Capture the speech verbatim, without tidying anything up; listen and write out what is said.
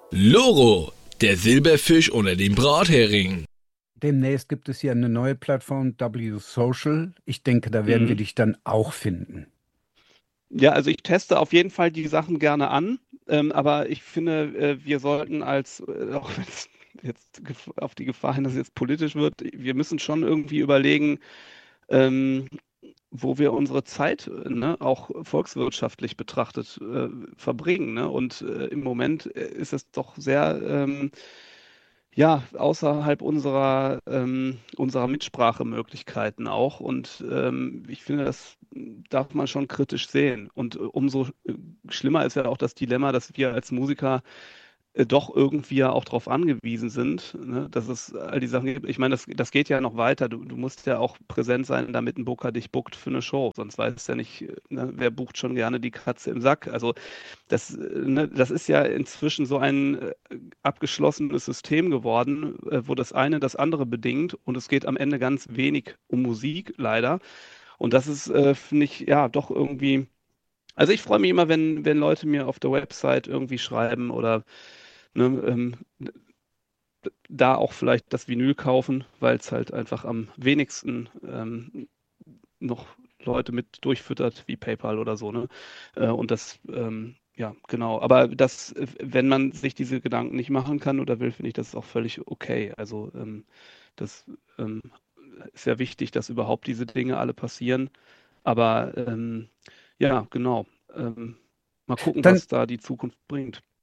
Loro, der Silberfisch unter dem Brathering. Demnächst gibt es hier eine neue Plattform, W Social. Ich denke, da werden wir Mhm. dich dann auch finden. Ja, also ich teste auf jeden Fall die Sachen gerne an, ähm, aber ich finde, äh, wir sollten als, äh, auch wenn es jetzt gef- auf die Gefahr hin, dass es jetzt politisch wird, wir müssen schon irgendwie überlegen, ähm, wo wir unsere Zeit, äh, ne, auch volkswirtschaftlich betrachtet, äh, verbringen. Ne? Und äh, im Moment äh, ist es doch sehr, ähm, ja, außerhalb unserer, ähm, unserer Mitsprachemöglichkeiten auch. Und ähm, ich finde, das darf man schon kritisch sehen. Und äh, umso äh, schlimmer ist ja auch das Dilemma, dass wir als Musiker äh, doch irgendwie ja auch darauf angewiesen sind, ne, dass es all die Sachen gibt. Ich meine, das, das geht ja noch weiter. Du, du musst ja auch präsent sein, damit ein Booker dich bookt für eine Show. Sonst weiß ja nicht, äh, ne, wer bucht schon gerne die Katze im Sack. Also das, äh, ne, das ist ja inzwischen so ein äh, abgeschlossenes System geworden, äh, wo das eine das andere bedingt und es geht am Ende ganz wenig um Musik, leider. Und das ist, äh, finde ich, ja, doch irgendwie. Also ich freue mich immer, wenn, wenn Leute mir auf der Website irgendwie schreiben oder ne, ähm, da auch vielleicht das Vinyl kaufen, weil es halt einfach am wenigsten ähm, noch Leute mit durchfüttert, wie PayPal oder so, ne? Äh, und das, ähm, ja, genau. Aber das, äh, wenn man sich diese Gedanken nicht machen kann oder will, finde ich das auch völlig okay. Also ähm, das ähm, ist ja wichtig, dass überhaupt diese Dinge alle passieren. Aber ähm, ja, genau. Ähm, mal gucken, Dann was da die Zukunft bringt.